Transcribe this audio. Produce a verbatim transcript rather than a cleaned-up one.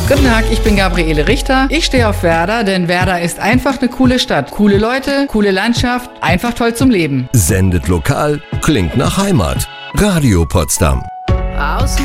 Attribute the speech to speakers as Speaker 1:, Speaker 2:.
Speaker 1: Guten Tag, ich bin Gabriele Richter. Ich stehe auf Werder, denn Werder ist einfach eine coole Stadt. Coole Leute, coole Landschaft, einfach toll zum Leben.
Speaker 2: Sendet lokal, klingt nach Heimat. Radio Potsdam.
Speaker 1: Aus